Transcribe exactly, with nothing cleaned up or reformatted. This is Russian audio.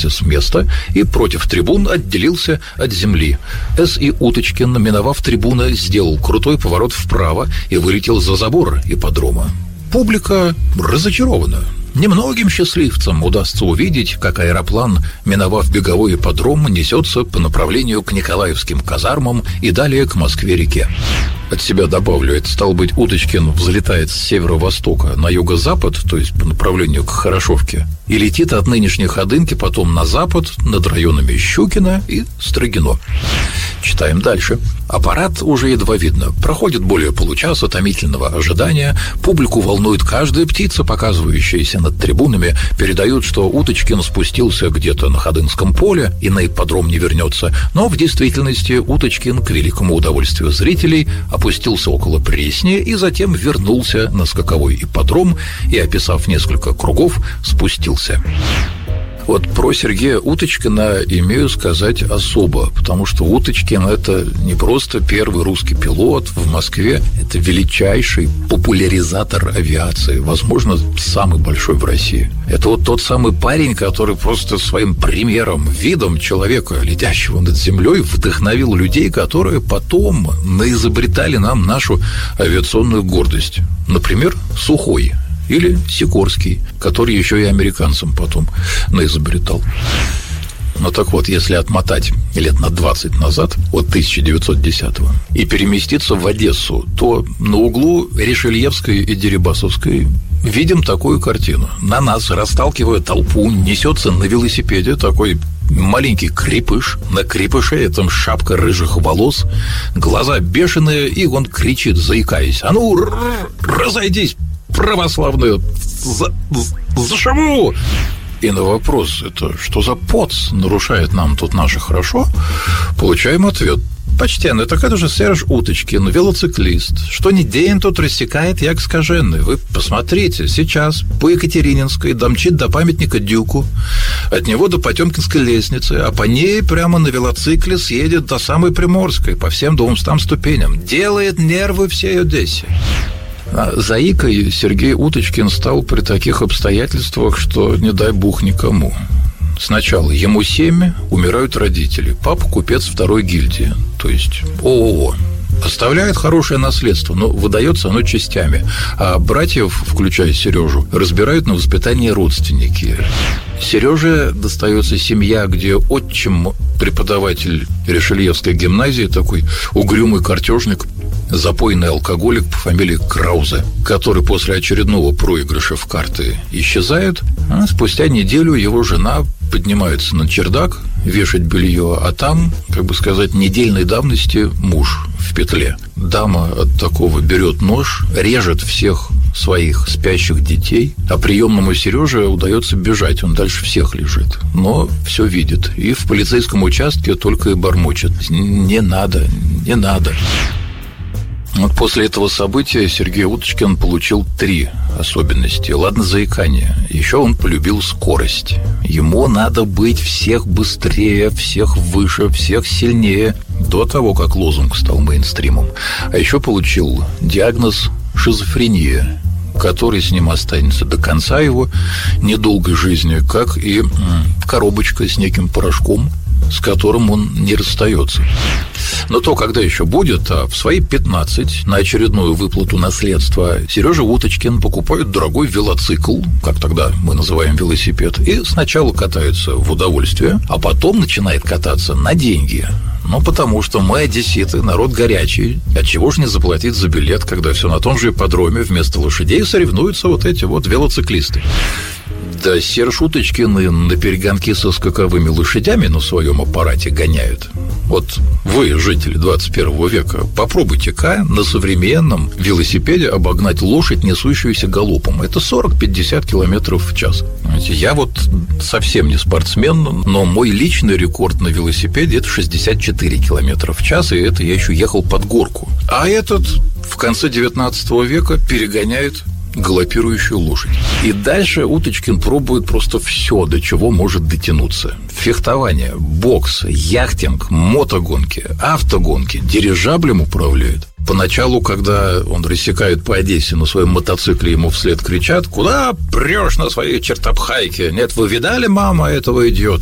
сдвинулся с места и против трибун отделился от земли. С. И. Уточкин, миновав трибуны, сделал крутой поворот вправо и вылетел за забор ипподрома. Публика разочарована. Немногим счастливцам удастся увидеть, как аэроплан, миновав беговой ипподром, несется по направлению к Николаевским казармам и далее к Москве-реке. От себя добавлю, это, стало быть, Уточкин взлетает с северо-востока на юго-запад, то есть по направлению к Хорошовке, и летит от нынешней Ходынки потом на запад, над районами Щукина и Строгино. Читаем дальше. Аппарат уже едва видно. Проходит более получаса томительного ожидания. Публику волнует каждая птица, показывающаяся над трибунами. Передают, что Уточкин спустился где-то на Ходынском поле и на ипподром не вернется. Но в действительности Уточкин, к великому удовольствию зрителей, опустился около Пресни и затем вернулся на скаковой ипподром и, описав несколько кругов, спустился. Вот про Сергея Уточкина имею сказать особо, потому что Уточкин – это не просто первый русский пилот в Москве, это величайший популяризатор авиации, возможно, самый большой в России. Это вот тот самый парень, который просто своим примером, видом человека, летящего над землей, вдохновил людей, которые потом наизобретали нам нашу авиационную гордость. Например, Сухой. Или Сикорский, который еще и американцам потом наизобретал. Ну так вот, если отмотать лет на двадцать назад, от тысяча девятьсот десятого, и переместиться в Одессу, то на углу Ришельевской и Дерибасовской видим такую картину. На нас, расталкивая толпу, несется на велосипеде такой маленький крепыш. На крепыше этом шапка рыжих волос, глаза бешеные, и он кричит, заикаясь: «А ну, разойдись, православные, за, за шаву!» И на вопрос, это что за поц нарушает нам тут наше хорошо, получаем ответ: «Почтенный, так это же Серж Уточкин, велоциклист, что ни день тут рассекает, як скаженный. Вы посмотрите, сейчас по Екатерининской домчит до памятника Дюку, от него до Потёмкинской лестницы, а по ней прямо на велоцикле съедет до самой Приморской, по всем двумстам ступеням. Делает нервы всей Одессе». Заикой Сергей Уточкин стал при таких обстоятельствах, что не дай бог никому. Сначала ему семь, умирают родители. Папа купец второй гильдии, то есть ООО. Оставляет хорошее наследство, но выдается оно частями. А братьев, включая Сережу, разбирают на воспитание родственники. Сереже достается семья, где отчим преподаватель Ришельевской гимназии, такой угрюмый картежник, запойный алкоголик по фамилии Краузе, который после очередного проигрыша в карты исчезает. А спустя неделю его жена поднимается на чердак вешать белье, а там, как бы сказать, недельной давности муж в петле. Дама от такого берет нож, режет всех своих спящих детей, а приемному Сереже удается бежать, он дальше всех лежит, но все видит, и в полицейском участке только и бормочет: «Не надо, не надо». Вот после этого события Сергей Уточкин получил три особенности. Ладно, заикание. Еще он полюбил скорость. Ему надо быть всех быстрее, всех выше, всех сильнее, до того, как лозунг стал мейнстримом. А еще получил диагноз шизофрения, который с ним останется до конца его недолгой жизни, как и коробочка с неким порошком, с которым он не расстается. Но то, когда еще будет, а в свои пятнадцать на очередную выплату наследства Сережа Уточкин покупает дорогой велоцикл, как тогда мы называем велосипед, и сначала катается в удовольствие, а потом начинает кататься на деньги. Ну, потому что мы, одесситы, народ горячий. Отчего ж не заплатить за билет, когда все на том же ипподроме вместо лошадей соревнуются вот эти вот велоциклисты. Да, Серж Уточкин и на перегонки со скаковыми лошадями на своем аппарате гоняют. Вот вы, жители двадцать первого века, попробуйте-ка на современном велосипеде обогнать лошадь, несущуюся галопом. Это сорок-пятьдесят километров в час. Знаете, я вот совсем не спортсмен, но мой личный рекорд на велосипеде – это шестьдесят четыре километра в час, и это я еще ехал под горку. А этот в конце девятнадцатого века перегоняет галопирующую лошадь. И дальше Уточкин пробует просто все, до чего может дотянуться. Фехтование, бокс, яхтинг, мотогонки, автогонки, дирижаблем управляет. Поначалу, когда он рассекает по Одессе на своем мотоцикле, ему вслед кричат: «Куда прешь на своей чертопхайке? Нет, вы видали, мама, этого идиота?